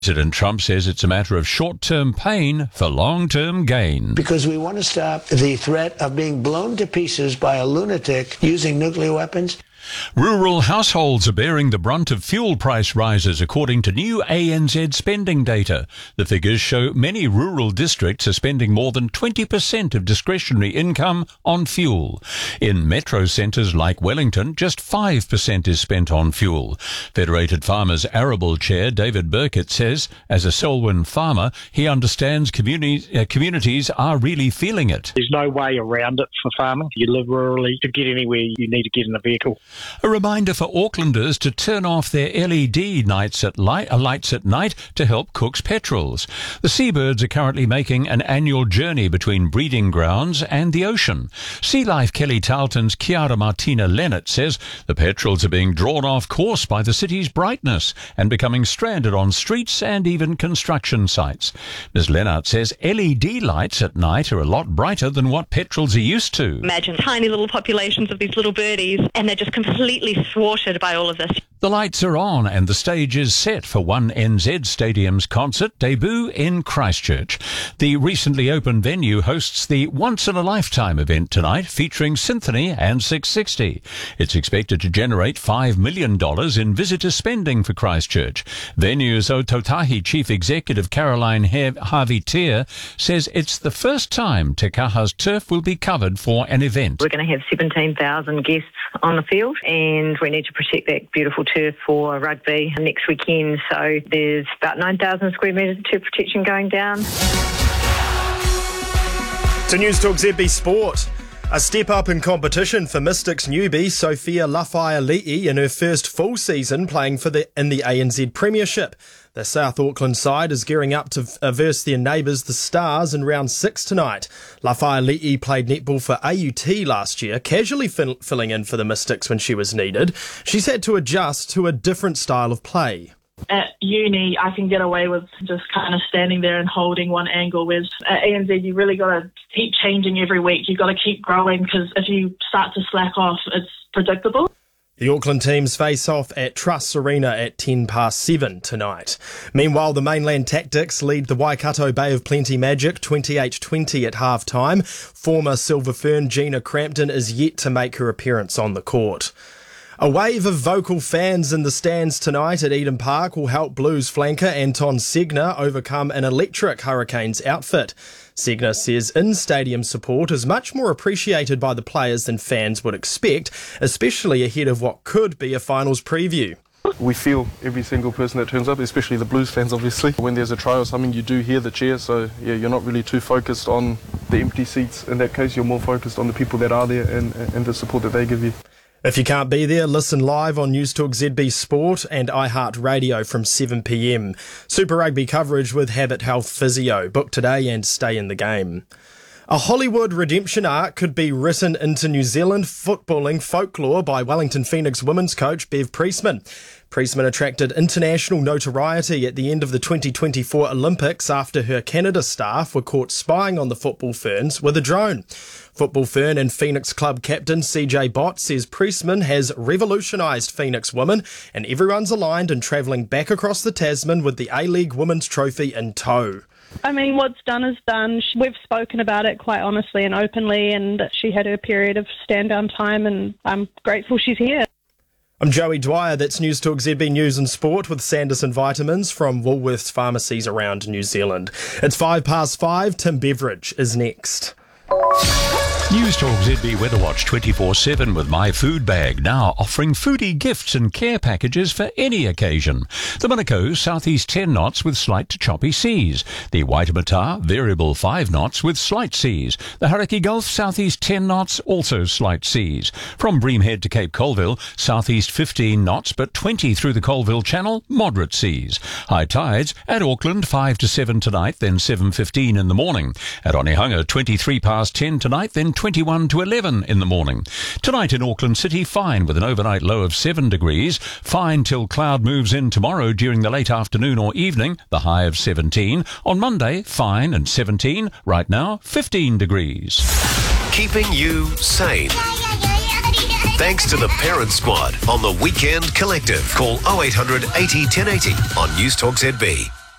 President Trump says it's a matter of short-term pain for long-term gain. Because we want to stop the threat of being blown to pieces by a lunatic using nuclear weapons. Rural households are bearing the brunt of fuel price rises, according to new ANZ spending data. The figures show many rural districts are spending more than 20% of discretionary income on fuel. In metro centres like Wellington, just 5% is spent on fuel. Federated Farmers Arable Chair David Burkett says, as a Selwyn farmer, he understands communities are really feeling it. There's no way around it for farming. You live rurally. To get anywhere, you need to get in a vehicle. A reminder for Aucklanders to turn off their LED lights at night to help cook's petrels. The seabirds are currently making an annual journey between breeding grounds and the ocean. Sea Life Kelly Tarleton's Chiara Martina Leonard says the petrels are being drawn off course by the city's brightness and becoming stranded on streets and even construction sites. Ms. Leonard says LED lights at night are a lot brighter than what petrels are used to. Imagine tiny little populations of these little birdies, and they're just completely thwarted by all of this. The lights are on and the stage is set for One NZ Stadium's concert debut in Christchurch. The recently opened venue hosts the once-in-a-lifetime event tonight featuring Symphony and 660. It's expected to generate $5 million in visitor spending for Christchurch. Venue's Otautahi Chief Executive Caroline Harvey-Tier says it's the first time Te Kaha's turf will be covered for an event. We're going to have 17,000 guests on the field, and we need to protect that beautiful turf for rugby next weekend. So there's about 9,000 square metres of turf protection going down. To News Talk ZB Sport. A step up in competition for Mystics newbie Sophia Lafayette in her first full season playing in the ANZ Premiership. The South Auckland side is gearing up to verse their neighbours, the Stars, in round 6 tonight. Lafayette played netball for AUT last year, casually filling in for the Mystics when she was needed. She's had to adjust to a different style of play. At uni, I can get away with just kind of standing there and holding one angle, whereas at ANZ, you really got to keep changing every week. You've got to keep growing, because if you start to slack off, it's predictable. The Auckland teams face off at Truss Arena at 7:10 tonight. Meanwhile, the Mainland Tactics lead the Waikato Bay of Plenty Magic 28-20 at half-time. Former Silver Fern Gina Crampton is yet to make her appearance on the court. A wave of vocal fans in the stands tonight at Eden Park will help Blues flanker Anton Segner overcome an electric Hurricanes outfit. Segner says in-stadium support is much more appreciated by the players than fans would expect, especially ahead of what could be a finals preview. We feel every single person that turns up, especially the Blues fans, obviously. When there's a try or something, you do hear the cheers, so yeah, you're not really too focused on the empty seats. In that case, you're more focused on the people that are there and the support that they give you. If you can't be there, listen live on News Talk ZB Sport and iHeartRadio from 7 p.m. Super Rugby coverage with Habit Health Physio. Book today and stay in the game. A Hollywood redemption arc could be written into New Zealand footballing folklore by Wellington Phoenix women's coach Bev Priestman. Priestman attracted international notoriety at the end of the 2024 Olympics after her Canada staff were caught spying on the Football Ferns with a drone. Football Fern and Phoenix club captain CJ Bott says Priestman has revolutionised Phoenix women and everyone's aligned and travelling back across the Tasman with the A-League Women's Trophy in tow. I mean, what's done is done. We've spoken about it quite honestly and openly, and she had her period of stand-down time, and I'm grateful she's here. I'm Joey Dwyer. That's News Talk ZB News and Sport with Sanderson Vitamins from Woolworths pharmacies around New Zealand. It's 5:05. Tim Beveridge is next. News Talk ZB Weather Watch 24/7 with My Food Bag, now offering foodie gifts and care packages for any occasion. The Manukau, southeast 10 knots with slight to choppy seas. The Waitemata, variable 5 knots with slight seas. The Hauraki Gulf, southeast 10 knots, also slight seas. From Breamhead to Cape Colville, southeast 15 knots but 20 through the Colville Channel, moderate seas. High tides at Auckland 5 to 7 tonight, then 7:15 in the morning. At Onehunga 23 past 10 tonight, then 21 to 11 in the morning. Tonight in Auckland City, fine with an overnight low of 7 degrees. Fine till cloud moves in tomorrow during the late afternoon or evening, the high of 17. On Monday, fine and 17. Right now, 15 degrees. Keeping you sane. Thanks to the Parent Squad on the Weekend Collective. Call 0800 80 1080 on News Talk ZB.